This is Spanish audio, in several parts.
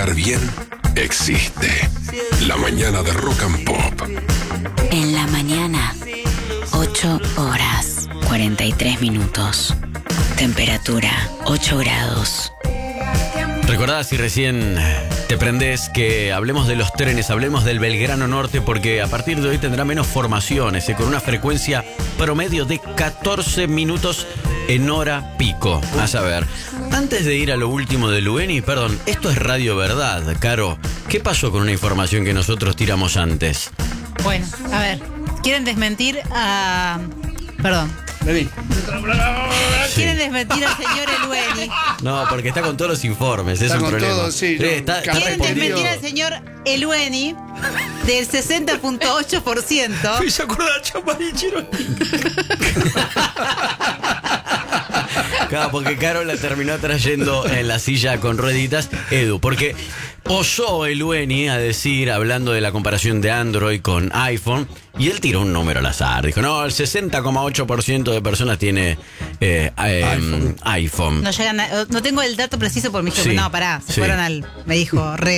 estar bien existe. La mañana de Rock and Pop. En la mañana, 8 horas, 43 minutos. Temperatura, 8 grados. Recordá, si recién te prendés, que hablemos de los trenes, hablemos del Belgrano Norte, porque a partir de hoy tendrá menos formaciones, con una frecuencia promedio de 14 minutos en hora pico. A saber, antes de ir a lo último de Lueni, perdón, esto es Radio Verdad, Caro. ¿Qué pasó con una información que nosotros tiramos antes? Bueno, a ver, quieren desmentir a... Perdón. Vení. Quieren desmentir al señor Elueni. No, porque está con todos los informes, es Está un con problema. todo, sí, no, Está Quieren respondido. desmentir al señor Elueni del 60.8%. Me hizo acordar a Champarichero. Claro, porque Caro la terminó trayendo en la silla con rueditas, Edu, porque osó Elueni a decir, hablando de la comparación de Android con iPhone, y él tiró un número al azar. Dijo, no, el 60,8% de personas tiene iPhone. No llegan no tengo el dato preciso por mi Sí, no, pará, se sí. fueron me dijo,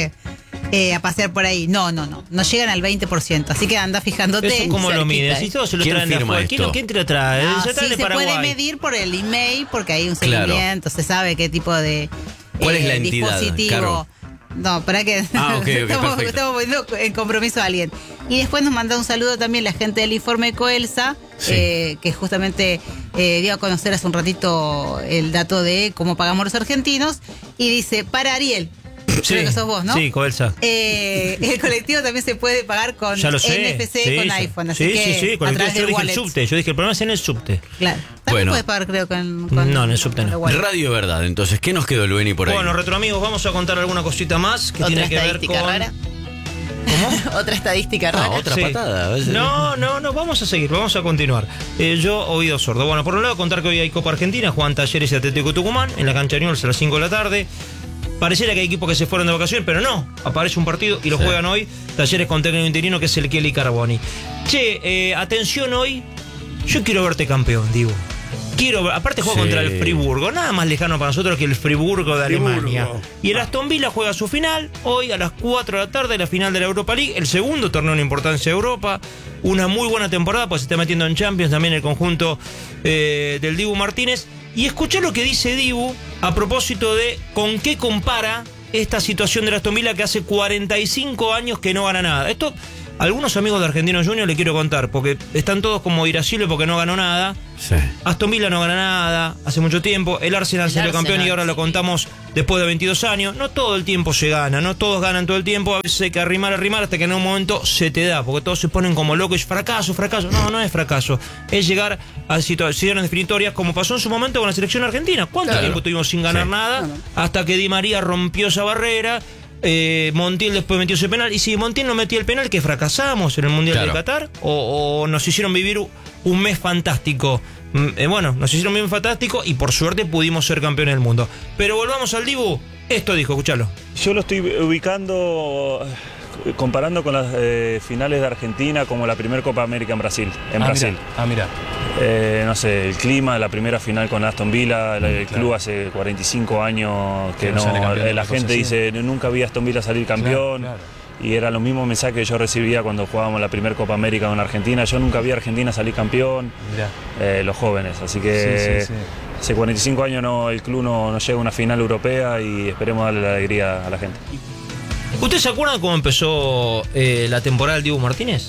a pasear por ahí. No llegan al 20%, así que anda fijándote. Eso como lo cerquita. mide, si todos se lo ¿Quién traen de firma afuera. esto? ¿Quién te lo trae? No, Se sí, trae de se Paraguay. puede medir por el email porque hay un Claro. seguimiento, se sabe qué tipo de ¿Cuál es la entidad, dispositivo. Caro? No, para que Ok, estamos perfecto. poniendo en compromiso a alguien. Y después nos manda un saludo también la gente del informe Coelsa, Sí. que justamente dio a conocer hace un ratito el dato de cómo pagamos los argentinos. Y dice, para Ariel, creo que sos vos, ¿no? Sí, Coelsa. El colectivo también se puede pagar con Ya lo sé. NFC Sí, con sí. iPhone. Así que sí. a Con el través yo del dije el wallet. subte. Yo dije, el problema es en el subte. Claro. También Bueno. puedes pagar, creo, con No, en el subte no. el wallet. Radio Verdad, entonces, ¿qué nos quedó, Lueni, por ahí? Bueno, retroamigos, vamos a contar alguna cosita más que Otra tiene que ver estadística con... rara. Otra estadística rara. Otra Sí. patada. No, vamos a seguir, vamos a continuar. Yo, oído sordo. Bueno, por un lado, contar que hoy hay Copa Argentina, juegan Talleres y Atlético Tucumán, en la cancha Newell's a las 5 de la tarde. Pareciera que hay equipos que se fueron de vacaciones, pero no, aparece un partido y lo juegan hoy. Talleres con técnico interino, que es el Kelly Carboni. Che, atención hoy, yo quiero verte campeón, digo. Aparte juega Sí. contra el Friburgo, nada más lejano para nosotros que el Friburgo de Alemania. Y el Aston Villa juega su final, hoy a las 4 de la tarde, la final de la Europa League, el segundo torneo en importancia de Europa. Una muy buena temporada, pues se está metiendo en Champions también el conjunto del Dibu Martínez. Y escuchá lo que dice Dibu a propósito de con qué compara esta situación del Aston Villa, que hace 45 años que no gana nada. Esto, algunos amigos de Argentinos Juniors le quiero contar, porque están todos como irascibles porque no ganó nada. Sí. Aston Villa no gana nada hace mucho tiempo. El Arsenal salió Arsenal, campeón y ahora lo contamos después de 22 años. No todo el tiempo se gana, no todos ganan todo el tiempo. A veces hay que arrimar hasta que en un momento se te da, porque todos se ponen como locos y fracaso. No es fracaso. Es llegar a situaciones definitorias, como pasó en su momento con la selección argentina. ¿Cuánto Claro. tiempo tuvimos sin ganar Sí. nada? Hasta que Di María rompió esa barrera. Montiel después metió ese penal. Y si Montiel no metía el penal, que fracasamos en el Mundial Claro. de Qatar, o nos hicieron vivir un mes fantástico. Bueno, nos hicieron bien fantástico y por suerte pudimos ser campeones del mundo. Pero volvamos al Dibu. Esto dijo, escuchalo. Yo lo estoy ubicando, comparando con las finales de Argentina, como la primera Copa América en Brasil. Mira. No sé, el clima, la primera final con Aston Villa, el club hace 45 años que Que no sale campeón, la una gente cosa así. dice, nunca vi a Aston Villa salir campeón. Claro. Y era los mismos mensajes que yo recibía cuando jugábamos la primera Copa América con Argentina. Yo nunca vi a Argentina salir campeón, Mirá. los jóvenes. Así que Sí. hace 45 años el club no llega a una final europea y esperemos darle la alegría a la gente. ¿Ustedes se acuerdan cómo empezó la temporada del Dibu Martínez?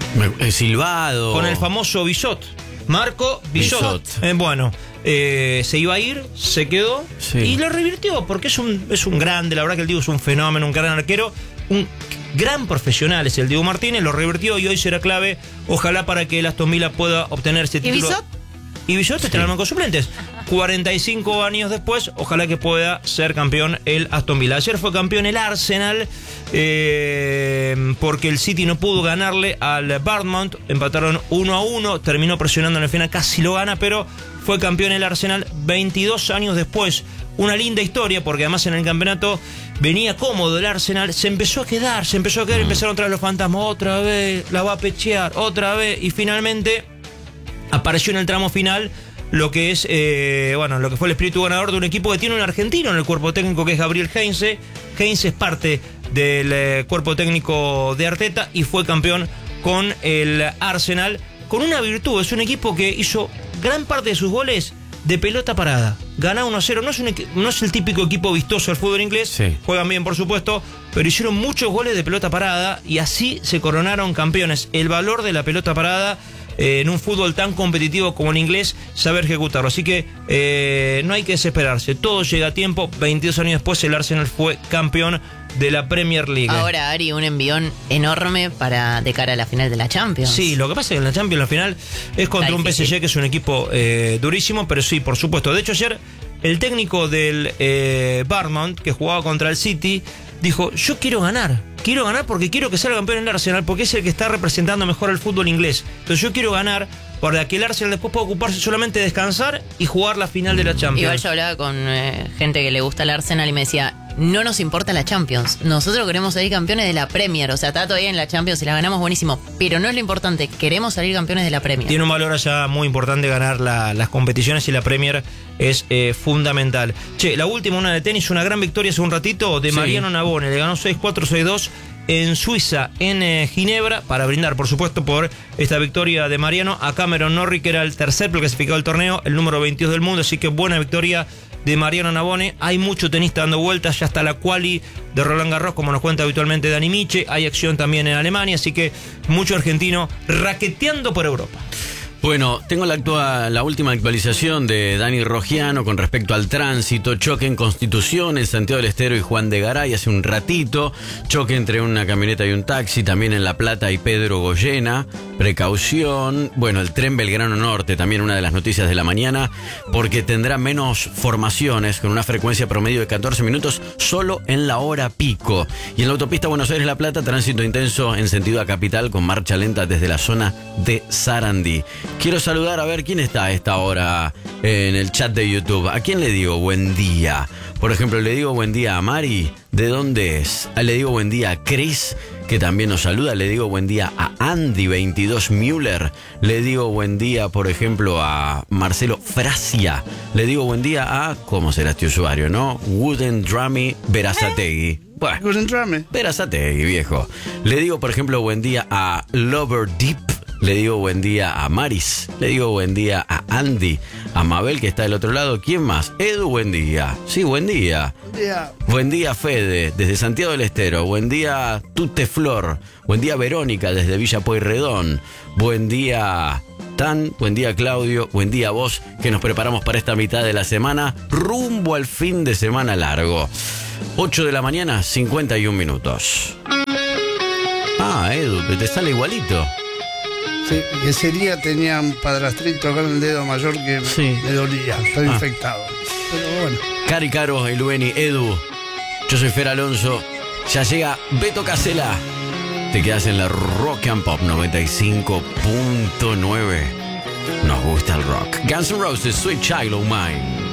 Silbado. Con el famoso Bisot. Marco Bisot. Bisot. Bueno, se iba a ir, se quedó Sí. y lo revirtió porque es un grande. La verdad que el Dibu es un fenómeno, un gran arquero, un gran profesional es el Dibu Martínez. Lo revirtió y hoy será clave, ojalá, para que el Aston Villa pueda obtener ese ¿Y título. Bisot? Y Bisot está en el banco de suplentes. 45 años después, ojalá que pueda ser campeón el Aston Villa. Ayer fue campeón el Arsenal, porque el City no pudo ganarle al Bournemouth. Empataron 1-1, terminó presionando en el final, casi lo gana, pero fue campeón el Arsenal 22 años después. Una linda historia, porque además en el campeonato venía cómodo el Arsenal, se empezó a quedar, empezaron otra vez los fantasmas, otra vez, la va a pechear, otra vez, y finalmente apareció en el tramo final lo que es, lo que fue el espíritu ganador de un equipo que tiene un argentino en el cuerpo técnico, que es Gabriel Heinze. Heinze es parte del cuerpo técnico de Arteta y fue campeón con el Arsenal, con una virtud. Es un equipo que hizo gran parte de sus goles de pelota parada. Gana 1-0. No es el típico equipo vistoso del fútbol inglés. Sí. Juegan bien, por supuesto, pero hicieron muchos goles de pelota parada y así se coronaron campeones. El valor de la pelota parada en un fútbol tan competitivo como el inglés, saber ejecutarlo. Así que no hay que desesperarse. Todo llega a tiempo. 22 años después el Arsenal fue campeón de la Premier League. Ahora, Ari, un envión enorme de cara a la final de la Champions. Sí, lo que pasa es que en la Champions la final es contra un PSG que es un equipo durísimo, pero sí, por supuesto. De hecho, ayer el técnico del Bournemouth, que jugaba contra el City, dijo: yo quiero ganar porque quiero que salga campeón el Arsenal, porque es el que está representando mejor el fútbol inglés. Entonces yo quiero ganar para que el Arsenal después pueda ocuparse solamente de descansar y jugar la final de la Champions. Igual yo hablaba con gente que le gusta el Arsenal y me decía: no nos importa la Champions, nosotros queremos salir campeones de la Premier. O sea, está todavía en la Champions y la ganamos, buenísimo, pero no es lo importante, queremos salir campeones de la Premier. Tiene un valor allá muy importante ganar las competiciones y la Premier es fundamental. Che, la última, una de tenis, una gran victoria hace un ratito de Mariano Navone. Le ganó 6-4, 6-2 en Suiza, en Ginebra, para brindar, por supuesto, por esta victoria de Mariano a Cameron Norrie, que era el tercer clasificado del torneo, el número 22 del mundo. Así que buena victoria de Mariano Navone. Hay mucho tenista dando vueltas, ya está la quali de Roland Garros, como nos cuenta habitualmente Dani Miche. Hay acción también en Alemania, así que mucho argentino raqueteando por Europa. Bueno, tengo la última actualización de Dani Rogiano con respecto al tránsito. Choque en Constitución, en Santiago del Estero y Juan de Garay hace un ratito. Choque entre una camioneta y un taxi, también en La Plata y Pedro Goyena. Precaución. Bueno, el tren Belgrano Norte, también una de las noticias de la mañana, porque tendrá menos formaciones con una frecuencia promedio de 14 minutos solo en la hora pico. Y en la autopista Buenos Aires-La Plata, tránsito intenso en sentido a capital con marcha lenta desde la zona de Sarandí. Quiero saludar a ver quién está a esta hora en el chat de YouTube. ¿A quién le digo buen día? Por ejemplo, le digo buen día a Mari. ¿De dónde es? Le digo buen día a Chris, que también nos saluda. Le digo buen día a Andy22 Müller. Le digo buen día, por ejemplo, a Marcelo Frasia. Le digo buen día a... ¿Cómo será este usuario, no? Wooden Drummy Berazategui. Bueno, Berazategui, viejo. Le digo, por ejemplo, buen día a Lover Deep. Le digo buen día a Maris. Le digo buen día a Andy. A Mabel, que está del otro lado. ¿Quién más? Edu, buen día. Sí, buen día. Buen día, Fede, desde Santiago del Estero. Buen día, Tute Flor. Buen día, Verónica, desde Villa Pueyrredón. Buen día, Tan. Buen día, Claudio. Buen día, vos, que nos preparamos para esta mitad de la semana, rumbo al fin de semana largo. 8 de la mañana, 51 minutos. Ah, Edu, que te sale igualito. Sí, ese día tenía un padrastrito acá en el dedo mayor que me dolía, estaba infectado. Pero bueno. Cari Caro, Elueni, Edu, yo soy Fer Alonso, ya llega Beto Casella. Te quedas en la Rock and Pop 95.9. Nos gusta el rock. Guns N' Roses, Sweet Child O' Mine.